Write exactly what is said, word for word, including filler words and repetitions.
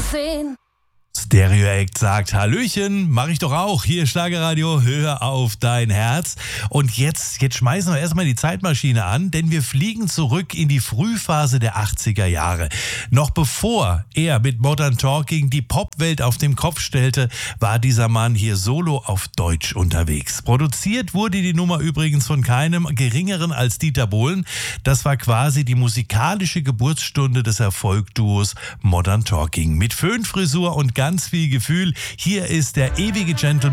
sehen. Stereo Act sagt Hallöchen, mach ich doch auch. Hier Schlagerradio, hör auf dein Herz. Und jetzt, jetzt schmeißen wir erstmal die Zeitmaschine an, denn wir fliegen zurück in die Frühphase der achtziger Jahre. Noch bevor er mit Modern Talking die Popwelt auf den Kopf stellte, war dieser Mann hier solo auf Deutsch unterwegs. Produziert wurde die Nummer übrigens von keinem geringeren als Dieter Bohlen. Das war quasi die musikalische Geburtsstunde des Erfolgduos Modern Talking. Mit Föhnfrisur und ganz viel Gefühl. Hier ist der ewige Gentleman